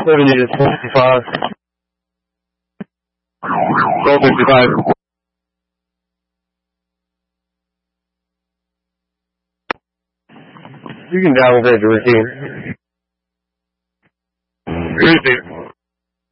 70 to 65. Goal 55. You can downgrade the routine. Receive.